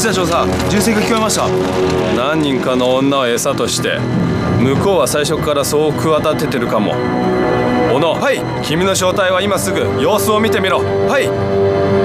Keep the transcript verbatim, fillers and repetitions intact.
社長さ、銃声が聞こえました。 何人かの女を餌として向こうは最初からそう企ててるかも。小野、 はい。 君の正体は今すぐ様子を見てみろ。 はい。